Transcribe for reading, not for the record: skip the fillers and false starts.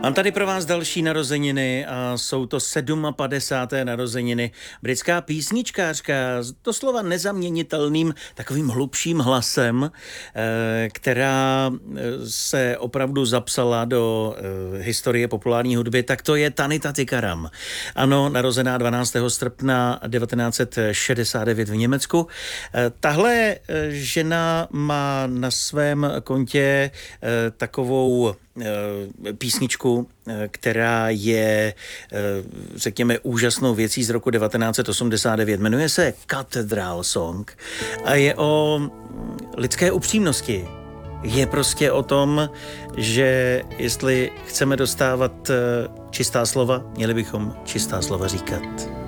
Mám tady pro vás další narozeniny a jsou to 57. narozeniny. Britská písničkářka s doslova nezaměnitelným takovým hlubším hlasem, která se opravdu zapsala do historie populární hudby, tak to je Tanita Tikaram. Ano, narozená 12. srpna 1969 v Německu. Tahle žena má na svém kontě takovou písničku, která je, řekněme, úžasnou věcí z roku 1989. Jmenuje se Cathedral Song a je o lidské upřímnosti. Je prostě o tom, že jestli chceme dostávat čistá slova, měli bychom čistá slova říkat.